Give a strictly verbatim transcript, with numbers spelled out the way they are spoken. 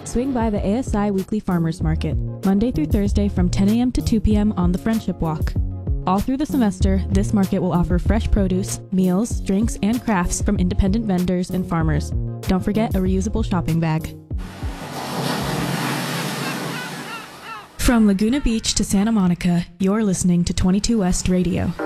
Swing by the A S I Weekly Farmers Market, Monday through Thursday from ten a.m. to two p.m. on the Friendship Walk. All through the semester, this market will offer fresh produce, meals, drinks, and crafts from independent vendors and farmers. Don't forget a reusable shopping bag. From Laguna Beach to Santa Monica, you're listening to twenty-two West Radio.